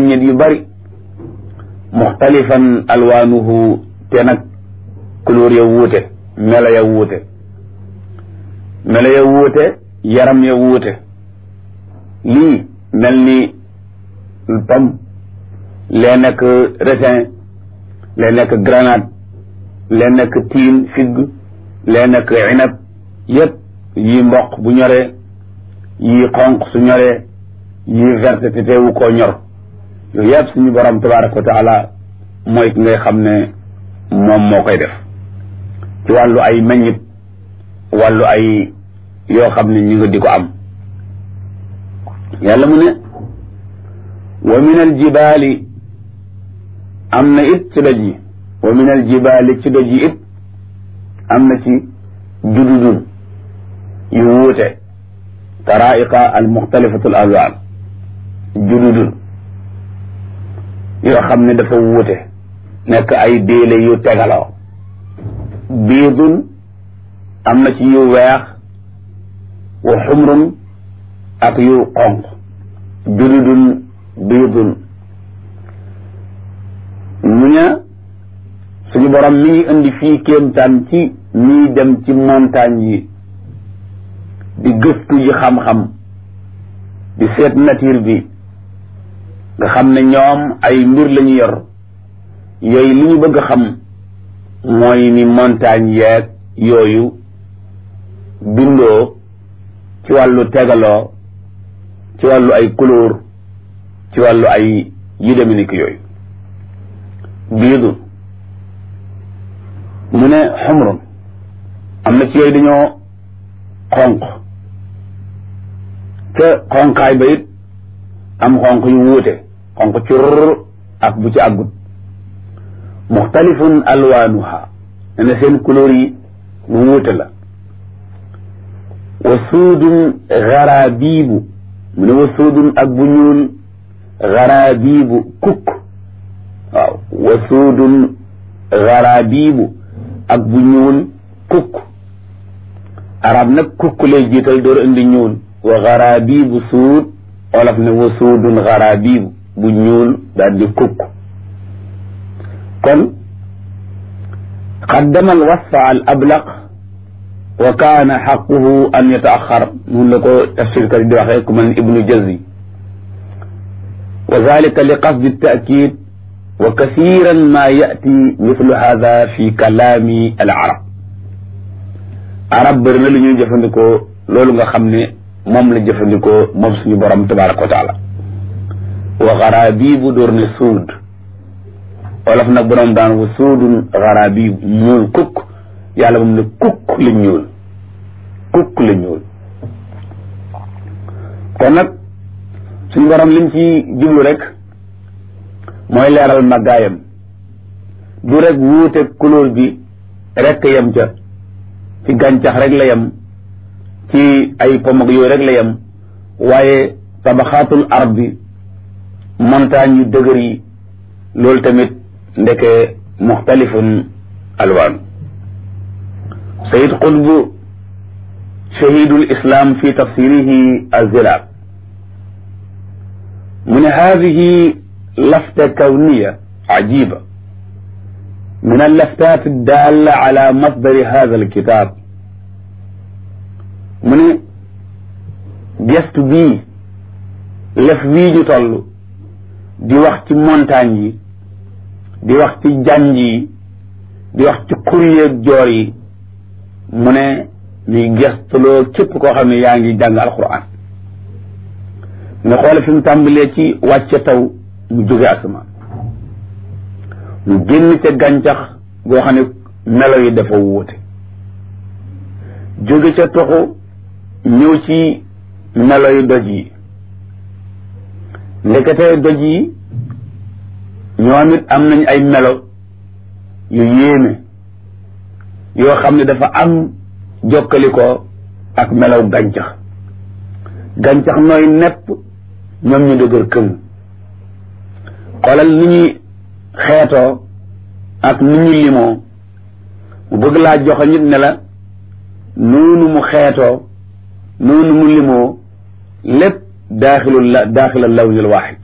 meññet yu bari muxtalifan alwaanuhu te nag couleur ya wuute melo ya wuute melo ya wuute yaram ya wuute lii mel ni pomme lee nekk raisin lee nekk grenade lee nekk tiin figue lee nekk inab yépp yii mboq bu ñoree yii xonq su ñoree yii verte te teewu koo ñor yooyu yëpp suñu borom tabaraka wa taala mooy ki ngay xam ne moom moo koy def ci wàllu ay meññit wàllu ay yoo xam ne ñu nga di ko am yàlla mu ne wa min al jibaali am na it ci doj yi wa min al jibaali ci doj yi it am na ci jududun yu wuute taraiqa al muxtalifatu al alwaan jududun yoo xam ne dafa wuute nekk ay déele yu tegaloo biidun am na ci yu weex wa xumrun ak yu xonq jududun biidun ñu ne suñu borom mi ngi indi fii kéemtaan ci ñiy dem ci montagne yi di gëstu ji xam-xam di seet nature bi nga xam ne ñoom ay mbir la ñu yor yooyu li ñu bëgg a xam mooy ni montagne yeeg yooyu bindoo ci wàllu tegaloo ci wàllu ay couleur ci wàllu ay yu deme ni ki yooyu biidu mu ne xumrun am na ci yooyu dañoo xonq te xonqaay ba it am xonq yu wuute xonq cur ak bu ci àggut muxtalifun alwaanuha ne na seen couleur yi mu wuute la wa suudun garaabiibu mu ne wa suudun ak bu ñuul garaabiibu kukk waaw wa suudun garaabiibu ak bu ñuul kukk arab nag kukk lay jiital door indi ñuul wa garaabiibu suud olof ne wa suudun garaabiibu bu ñuul daal di kukk kon qaddama al wasfa al ablaq wa kaana xaquhu an yataaxar mun la ko tafsirkat di waxee ku mel ni ibnu jazi wa dalika li qasdi taakid wa kasiran ma yati mithlu hada fi kalaami al arab arab bëri na lu ñuy jëfandikoo loolu nga xam ne moom la jëfandikoo moom suñu borom tabaraka wa taala wa garaabiibu door ne suud wolof nag borom daan wa suudun garaabiibu ñuul kukk yàlla moom ne kukk la ñuul kukk la ñuul kon nag suñu borom lim ci jublu rek mooy leeral màggaayam du rek wuute couleur bi rek yem ca ci gàncax rek la yem ci ay pomag yooyu rek la yem waaye tabaxaatul ardi montagne yu dëgër yi loolu tamit ndeke muxtalifun alwaan sayid qutb shahidul islam fi tafsirihi alzilaal mu ne hadihi lafta kawniya ajiba min allaftat addalla ala masdari hada alkitab mu ne gestu bii lef wii ñu toll di wax ci montagne yi di wax ci janj yi di wax ci xuryeeg joor yi mu ne muy gestuloo képp koo xam ne yaa ngi jàng alquran nga xoole fi mu tàmbalee ci wàcce taw mu jóge asamaan mu génn ca gàncax goo xam ne melo yi dafa wuute jóge ca toxu ñëw ci melo yu doj yi ndekete doj yi ñoom it am nañ ay melo yu yéeme yoo xam ne dafa am jokkalikoo ak melow gàncax gàncax nooy nepp ñoom ñu dëgër këng xoolal ni ñuy xeetoo ak ni ñu limoo mu bëgg laa joxe nit ne la noonu mu xeetoo noonu mu limoo lépp daaxilal lawnil waaxid